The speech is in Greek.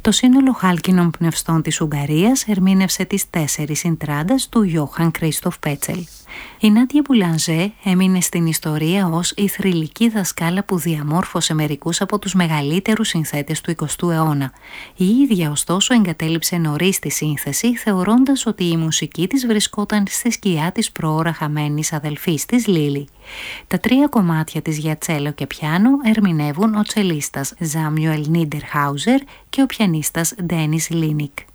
Το σύνολο χάλκινων πνευστών της Ουγγαρίας ερμήνευσε τις 4 συντράντας του Ιόχαν Κρίστοφ Πέτσελ. Η Νάντια Μπουλανζέ έμεινε στην ιστορία ως η θρυλική δασκάλα που διαμόρφωσε μερικούς από τους μεγαλύτερους συνθέτες του 20ου αιώνα. Η ίδια ωστόσο εγκατέλειψε νωρίς τη σύνθεση, θεωρώντας ότι η μουσική της βρισκόταν στη σκιά της προώρα χαμένης αδελφής της Λίλι. Τα 3 κομμάτια της για τσέλο και πιάνο ερμηνεύουν ο τσελίστας Ζάμιουελ Νίντερχάουζερ και ο πιανίστας Ντένις Λίνικ.